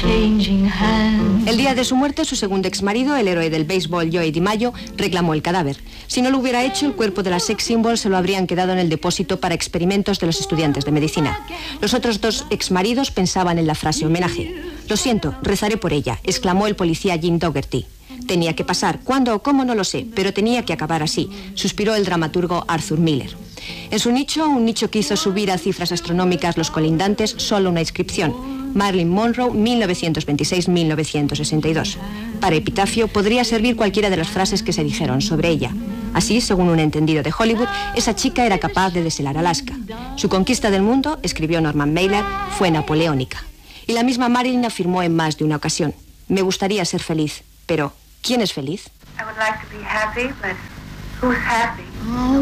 El día de su muerte, su segundo exmarido, el héroe del béisbol Joey DiMaggio, reclamó el cadáver. Si no lo hubiera hecho, el cuerpo de la sex symbol se lo habrían quedado en el depósito para experimentos de los estudiantes de medicina. Los otros dos exmaridos pensaban en la frase homenaje. «Lo siento, rezaré por ella», exclamó el policía Jim Dougherty. Tenía que pasar, cuándo o cómo no lo sé, pero tenía que acabar así, suspiró el dramaturgo Arthur Miller. En su nicho, un nicho que hizo subir a cifras astronómicas los colindantes, solo una inscripción: Marilyn Monroe, 1926-1962. Para epitafio podría servir cualquiera de las frases que se dijeron sobre ella. Así, según un entendido de Hollywood, esa chica era capaz de deshelar Alaska. Su conquista del mundo, escribió Norman Mailer, fue napoleónica. Y la misma Marilyn afirmó en más de una ocasión: me gustaría ser feliz, pero ¿quién es feliz? I would like to be happy, but who's happy?